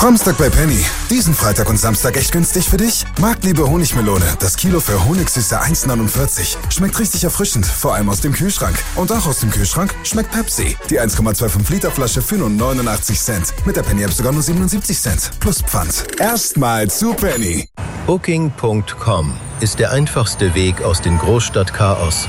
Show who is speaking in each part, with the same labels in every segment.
Speaker 1: Framstag bei Penny. Diesen Freitag und Samstag echt günstig für dich? Marktliebe Honigmelone. Das Kilo für Honigsüße 1,49. Schmeckt richtig erfrischend, vor allem aus dem Kühlschrank. Und auch aus dem Kühlschrank schmeckt Pepsi. Die 1,25 Liter Flasche für nur 89 Cent. Mit der Penny-App sogar nur 77 Cent. Plus Pfand. Erstmal zu Penny.
Speaker 2: Booking.com ist der einfachste Weg aus dem Großstadtchaos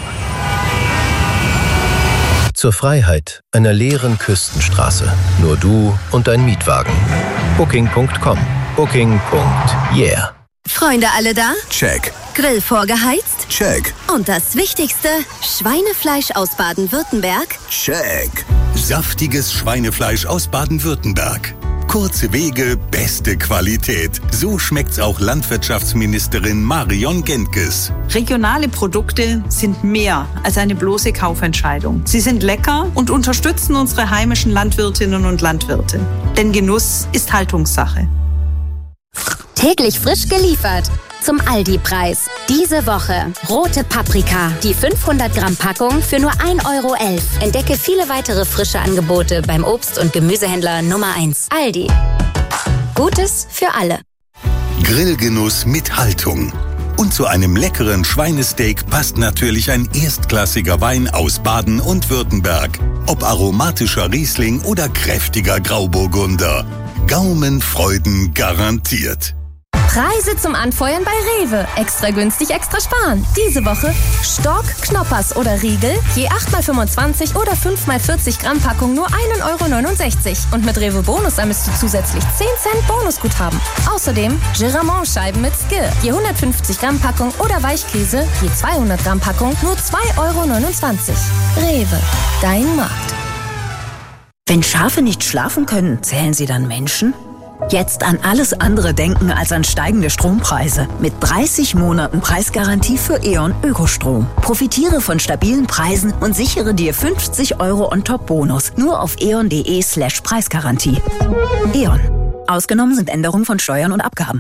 Speaker 2: zur Freiheit einer leeren Küstenstraße. Nur du und dein Mietwagen. Booking.com. Booking.yeah.
Speaker 3: Freunde alle da?
Speaker 1: Check.
Speaker 3: Grill vorgeheizt?
Speaker 1: Check.
Speaker 3: Und das Wichtigste, Schweinefleisch aus Baden-Württemberg?
Speaker 1: Check.
Speaker 4: Saftiges Schweinefleisch aus Baden-Württemberg. Kurze Wege, beste Qualität. So schmeckt's auch Landwirtschaftsministerin Marion Gentges.
Speaker 5: Regionale Produkte sind mehr als eine bloße Kaufentscheidung. Sie sind lecker und unterstützen unsere heimischen Landwirtinnen und Landwirte. Denn Genuss ist Haltungssache.
Speaker 6: Täglich frisch geliefert. Zum Aldi-Preis. Diese Woche rote Paprika. Die 500 Gramm Packung für nur 1,11 Euro. Entdecke viele weitere frische Angebote beim Obst- und Gemüsehändler Nummer 1. Aldi. Gutes für alle.
Speaker 4: Grillgenuss mit Haltung. Und zu einem leckeren Schweinesteak passt natürlich ein erstklassiger Wein aus Baden und Württemberg. Ob aromatischer Riesling oder kräftiger Grauburgunder. Gaumenfreuden garantiert.
Speaker 7: Preise zum Anfeuern bei Rewe. Extra günstig, extra sparen. Diese Woche Stork, Knoppers oder Riegel, je 8x25 oder 5x40 Gramm Packung nur 1,69 Euro. Und mit Rewe Bonus ermisst du zusätzlich 10 Cent Bonusguthaben. Außerdem Giramont-Scheiben mit Skill, je 150 Gramm Packung oder Weichkäse, je 200 Gramm Packung nur 2,29 Euro. Rewe, dein Markt.
Speaker 8: Wenn Schafe nicht schlafen können, zählen sie dann Menschen? Jetzt an alles andere denken als an steigende Strompreise. Mit 30 Monaten Preisgarantie für E.ON Ökostrom. Profitiere von stabilen Preisen und sichere dir 50 Euro On-Top-Bonus. Nur auf eon.de/Preisgarantie. E.ON. Ausgenommen sind Änderungen von Steuern und Abgaben.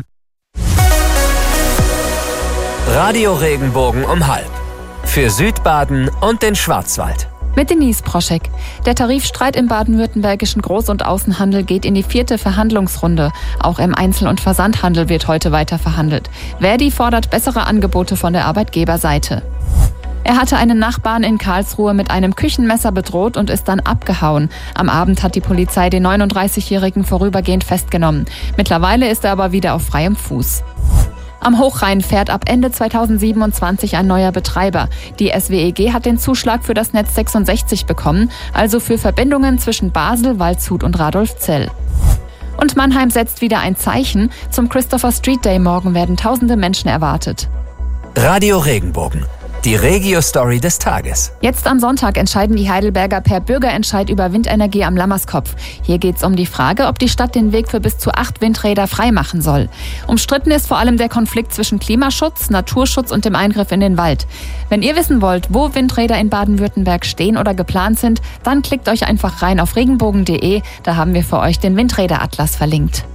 Speaker 9: Radio Regenbogen um 12:30. Für Südbaden und den Schwarzwald.
Speaker 10: Mit Denise Proschek. Der Tarifstreit im baden-württembergischen Groß- und Außenhandel geht in die 4. Verhandlungsrunde. Auch im Einzel- und Versandhandel wird heute weiter verhandelt. Verdi fordert bessere Angebote von der Arbeitgeberseite. Er hatte einen Nachbarn in Karlsruhe mit einem Küchenmesser bedroht und ist dann abgehauen. Am Abend hat die Polizei den 39-Jährigen vorübergehend festgenommen. Mittlerweile ist er aber wieder auf freiem Fuß. Am Hochrhein fährt ab Ende 2027 ein neuer Betreiber. Die SWEG hat den Zuschlag für das Netz 66 bekommen, also für Verbindungen zwischen Basel, Waldshut und Radolfzell. Und Mannheim setzt wieder ein Zeichen. Zum Christopher Street Day morgen werden tausende Menschen erwartet.
Speaker 9: Radio Regenbogen. Die Regio-Story des Tages.
Speaker 10: Jetzt am Sonntag entscheiden die Heidelberger per Bürgerentscheid über Windenergie am Lammerskopf. Hier geht es um die Frage, ob die Stadt den Weg für bis zu 8 Windräder freimachen soll. Umstritten ist vor allem der Konflikt zwischen Klimaschutz, Naturschutz und dem Eingriff in den Wald. Wenn ihr wissen wollt, wo Windräder in Baden-Württemberg stehen oder geplant sind, dann klickt euch einfach rein auf regenbogen.de. Da haben wir für euch den Windräderatlas verlinkt.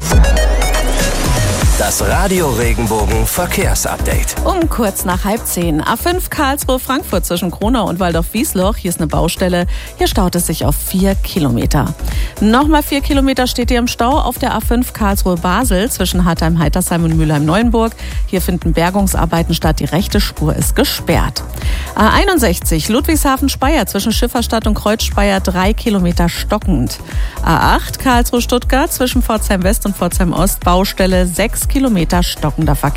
Speaker 9: Das Radio Regenbogen Verkehrsupdate.
Speaker 11: Um kurz nach 9:30. A5 Karlsruhe-Frankfurt zwischen Kronau und Waldorf-Wiesloch. Hier ist eine Baustelle. Hier staut es sich auf 4 Kilometer. Nochmal 4 Kilometer steht ihr im Stau auf der A5 Karlsruhe-Basel zwischen Hartheim-Heitersheim und Mülheim-Neuenburg. Hier finden Bergungsarbeiten statt. Die rechte Spur ist gesperrt. A61 Ludwigshafen-Speyer zwischen Schifferstadt und Kreuzspeyer 3 Kilometer stockend. A8 Karlsruhe-Stuttgart zwischen Pforzheim-West und Pforzheim-Ost. Baustelle 6 Kilometer stockender Verkehr.